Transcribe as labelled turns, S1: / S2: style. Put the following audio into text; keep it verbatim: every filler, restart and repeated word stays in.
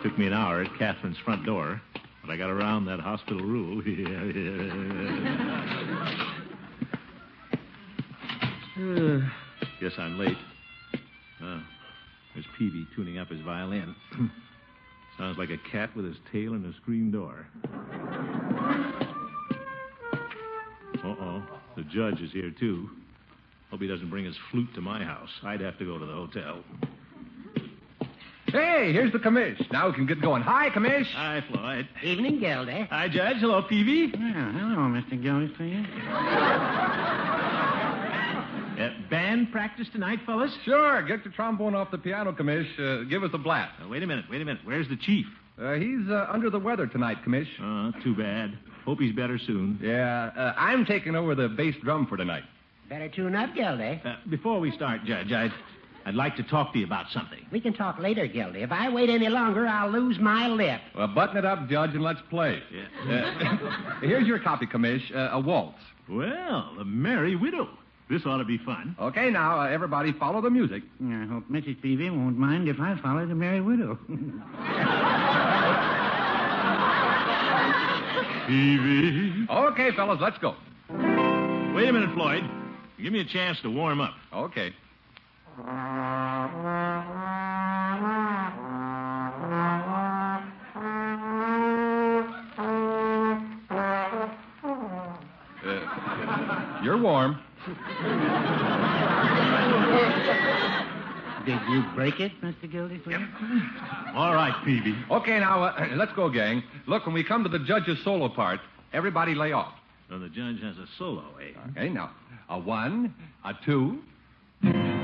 S1: Took me an hour at Catherine's front door, but I got around that hospital rule. uh, guess I'm late. Oh, there's Peavy tuning up his violin. Sounds like a cat with his tail in a screen door. Uh-oh. The judge is here, too. Hope he doesn't bring his flute to my house. I'd have to go to the hotel.
S2: Hey, here's the commish. Now we can get going. Hi, commish.
S1: Hi, Floyd.
S3: Evening, Gildy.
S1: Hi, Judge. Hello, Peavy.
S3: Well, hello, Mister Gildersleeve.
S1: Uh, band practice tonight, fellas?
S2: Sure. Get the trombone off the piano, commish. Uh, give us a blast.
S1: Uh, wait a minute. Wait a minute. Where's the chief?
S2: Uh, he's uh, under the weather tonight, commish.
S1: Oh, too bad. Hope he's better soon.
S2: Yeah, uh, I'm taking over the bass drum for tonight.
S3: Better tune up, Gildy.
S1: Uh, before we start, Judge, I'd, I'd like to talk to you about something.
S3: We can talk later, Gildy. If I wait any longer, I'll lose my lip.
S2: Well, button it up, Judge, and let's play.
S1: Yeah.
S2: Uh, here's your copy, commish. Uh, a waltz.
S1: Well, the Merry Widow. This ought to be fun.
S2: Okay, now, uh, everybody follow the music.
S3: I hope Missus Peavy won't mind if I follow the Merry Widow.
S1: Peavy.
S2: Okay, fellas, let's go.
S1: Wait a minute, Floyd. Give me a chance to warm up.
S2: Okay. Uh, you're warm.
S3: Did you break it, Mister Gildersleeve?
S1: All right, Peavy.
S2: Okay, now, uh, let's go, gang. Look, when we come to the judge's solo part, everybody lay off.
S1: So the judge has a solo, eh?
S2: Okay, now, a one, a two,